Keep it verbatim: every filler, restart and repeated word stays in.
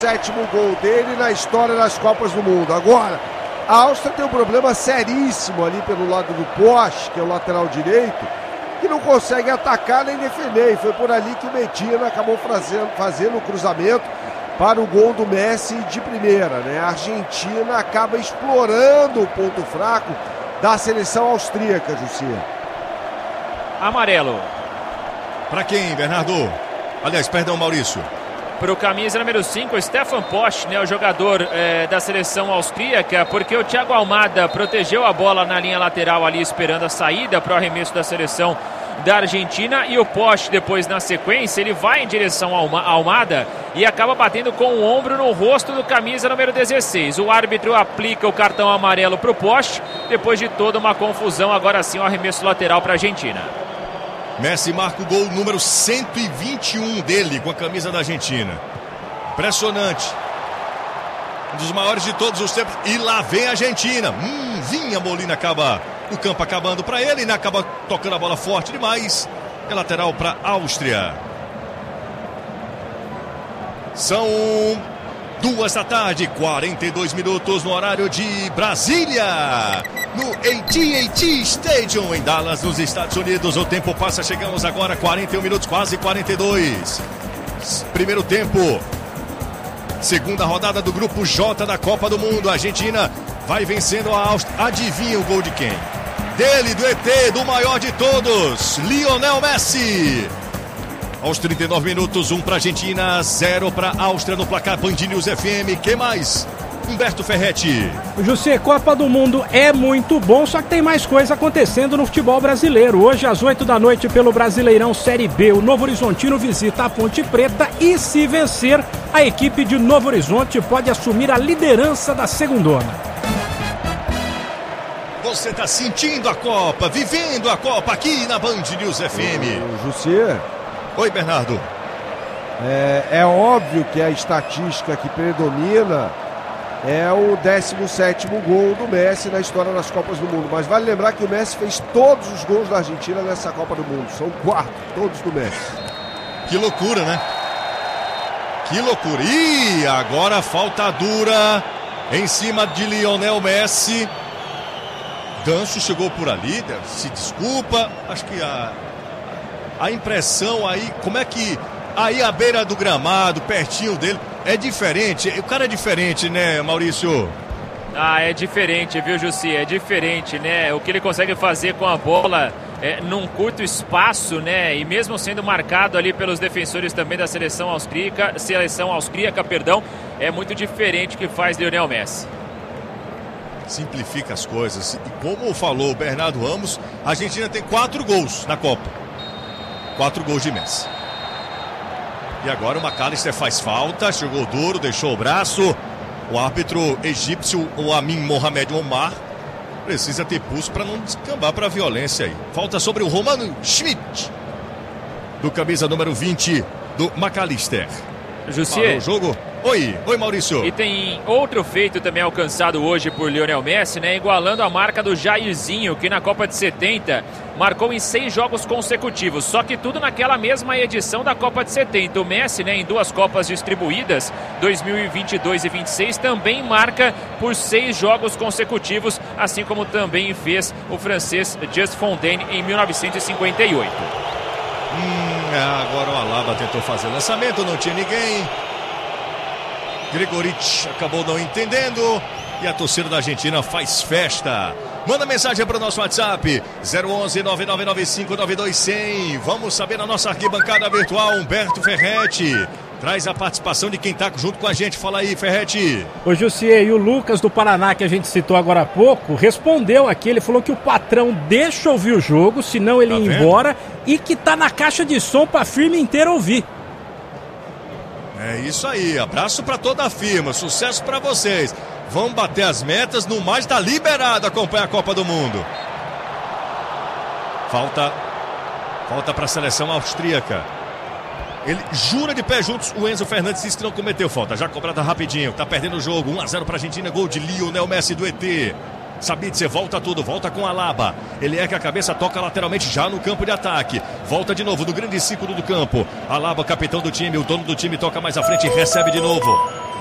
sétimo gol dele na história das Copas do Mundo. Agora, a Áustria tem um problema seríssimo ali pelo lado do poste, que é o lateral direito, que não consegue atacar nem defender. E foi por ali que o Medina acabou fazendo, fazendo o cruzamento para o gol do Messi de primeira, né? A Argentina acaba explorando o ponto fraco da seleção austríaca, Jussier. Amarelo. Para quem, Bernardo? Aliás, perdão, Maurício. Para o camisa número cinco, Stefan Posch, né, o jogador é, da seleção austríaca, porque o Thiago Almada protegeu a bola na linha lateral ali, esperando a saída para o arremesso da seleção da Argentina, e o Posch depois na sequência, ele vai em direção ao Almada e acaba batendo com o ombro no rosto do camisa número dezesseis. O árbitro aplica o cartão amarelo para o Posch, depois de toda uma confusão, agora sim o arremesso lateral para a Argentina. Messi marca o gol número cento e vinte e um dele com a camisa da Argentina. Impressionante. Um dos maiores de todos os tempos. E lá vem a Argentina. Hum, Vinha Molina acaba o campo acabando para ele, né? Acaba tocando a bola forte demais. É lateral para a Áustria. São duas da tarde, quarenta e dois minutos no horário de Brasília. No A T and T Stadium em Dallas, nos Estados Unidos. O tempo passa, chegamos agora a quarenta e um minutos, quase quarenta e dois. Primeiro tempo. Segunda rodada do grupo J da Copa do Mundo. A Argentina vai vencendo a Áustria. Adivinha o gol de quem? Dele, do E T, do maior de todos, Lionel Messi. Aos trinta e nove minutos, um para a Argentina, zero para a Áustria no placar Band News F M. Que mais? Humberto Ferretti. José, Copa do Mundo é muito bom, só que tem mais coisa acontecendo no futebol brasileiro. Hoje, às oito da noite, pelo Brasileirão Série B, o Novo Horizontino visita a Ponte Preta e, se vencer, a equipe de Novo Horizonte pode assumir a liderança da segundona. Você está sentindo a Copa, vivendo a Copa aqui na Band News F M. José. Oi, Bernardo. É, é óbvio que a estatística que predomina é o décimo sétimo gol do Messi na história das Copas do Mundo. Mas vale lembrar que o Messi fez todos os gols da Argentina nessa Copa do Mundo. São quatro, todos do Messi. Que loucura, né? Que loucura. E agora falta dura em cima de Lionel Messi. Ganso chegou por ali, se desculpa. Acho que a, a impressão aí, como é que... Aí à beira do gramado, pertinho dele, é diferente. O cara é diferente, né, Maurício? Ah, é diferente, viu, Jussi? É diferente, né? O que ele consegue fazer com a bola é, num curto espaço, né? E mesmo sendo marcado ali pelos defensores também da seleção austríaca, seleção austríaca, perdão, é muito diferente o que faz Lionel Messi. Simplifica as coisas. E como falou o Bernardo Ramos, a Argentina tem quatro gols na Copa. Quatro gols de Messi. E agora o McAllister faz falta, chegou duro, deixou o braço. O árbitro egípcio, o Amin Mohamed Omar, precisa ter pulso para não descambar para a violência aí. Falta sobre o Romano Schmidt, do camisa número vinte do McAllister. Jussier. O jogo. Oi, oi Maurício. E tem outro feito também alcançado hoje por Lionel Messi, né? Igualando a marca do Jairzinho, que na Copa de setenta marcou em seis jogos consecutivos. Só que tudo naquela mesma edição da Copa de setenta. O Messi, né, em duas Copas distribuídas, dois mil e vinte e dois e vinte e seis, também marca por seis jogos consecutivos, assim como também fez o francês Just Fontaine em mil novecentos e cinquenta e oito. Hum, agora o Alaba tentou fazer o lançamento, não tinha ninguém. Gregorich acabou não entendendo e a torcida da Argentina faz festa. Manda mensagem para o nosso WhatsApp zero onze nove nove nove cinco nove dois zero zero. Vamos saber na nossa arquibancada virtual. Humberto Ferretti traz a participação de quem está junto com a gente. Fala aí, Ferretti. Ô Jussier, e o Lucas do Paraná, que a gente citou agora há pouco, respondeu aqui. Ele falou que o patrão deixa ouvir o jogo, senão ele tá ia embora, e que tá na caixa de som para a firma inteira ouvir. É isso aí, abraço para toda a firma, sucesso para vocês. Vamos bater as metas, no mais tá liberado acompanhar a Copa do Mundo. Falta, falta para a seleção austríaca. Ele jura de pé juntos, o Enzo Fernandes disse que não cometeu falta, já cobrada rapidinho, tá perdendo o jogo, um a zero para a Argentina, gol de Lionel Messi do E T. Sabitzer volta tudo, volta com Alaba. Ele ergue a cabeça, toca lateralmente já no campo de ataque. Volta de novo no grande círculo do campo. Alaba, capitão do time, o dono do time toca mais à frente e recebe de novo.